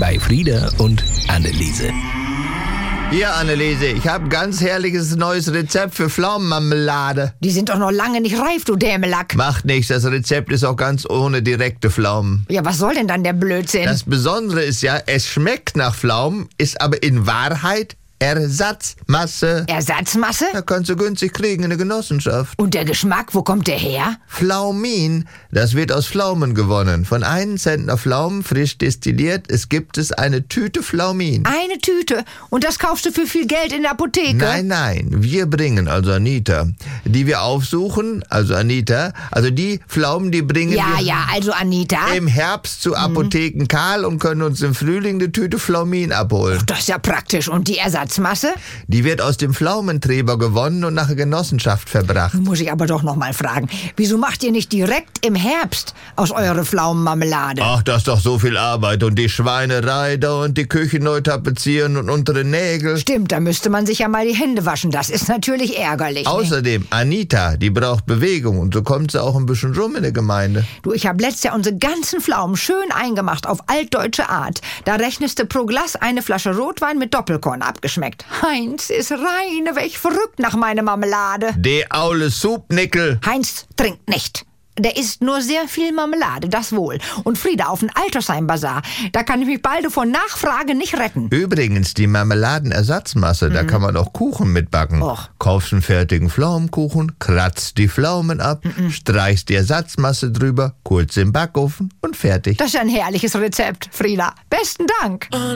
bei Frieda und Anneliese. Hier, Anneliese, ich habe ein ganz herrliches neues Rezept für Pflaumenmarmelade. Die sind doch noch lange nicht reif, du Dämelack. Macht nichts, das Rezept ist auch ganz ohne direkte Pflaumen. Ja, was soll denn dann der Blödsinn? Das Besondere ist ja, es schmeckt nach Pflaumen, ist aber in Wahrheit Ersatzmasse. Ersatzmasse? Da kannst du günstig kriegen in der Genossenschaft. Und der Geschmack, wo kommt der her? Pflaumin, das wird aus Pflaumen gewonnen. Von 1 Zentner Pflaumen, frisch destilliert, gibt es eine Tüte Pflaumin. Eine Tüte? Und das kaufst du für viel Geld in der Apotheke? Nein, wir bringen, also Anita, die wir aufsuchen, also Anita, also die Pflaumen, die bringen wir also Anita. im Herbst zu Apotheken Karl und können uns im Frühling eine Tüte Pflaumin abholen. Das ist ja praktisch. Und die Ersatzmasse? Die wird aus dem Pflaumenträber gewonnen und nach der Genossenschaft verbracht. Muss ich aber doch noch mal fragen. Wieso macht ihr nicht direkt im Herbst aus eurer Pflaumenmarmelade? Ach, das ist doch so viel Arbeit und die Schweinerei da und die Küche neu tapezieren und untere Nägel. Stimmt, da müsste man sich ja mal die Hände waschen. Das ist natürlich ärgerlich. Außerdem, Anita, die braucht Bewegung und so kommt sie auch ein bisschen rum in der Gemeinde. Du, ich habe letztes Jahr unsere ganzen Pflaumen schön eingemacht auf altdeutsche Art. Da rechnest du pro Glas eine Flasche Rotwein mit Doppelkorn abgeschmeckt. Heinz ist reineweg verrückt nach meiner Marmelade. Die aule Supnickel. Heinz trinkt nicht. Der isst nur sehr viel Marmelade, das wohl. Und Frieda auf den Altersheim-Bazar, da kann ich mich bald von Nachfrage nicht retten. Übrigens, die Marmeladenersatzmasse, da kann man auch Kuchen mitbacken. Och. Kaufst einen fertigen Pflaumenkuchen, kratzt die Pflaumen ab, streichst die Ersatzmasse drüber, kurz im Backofen und fertig. Das ist ein herrliches Rezept, Frieda. Besten Dank.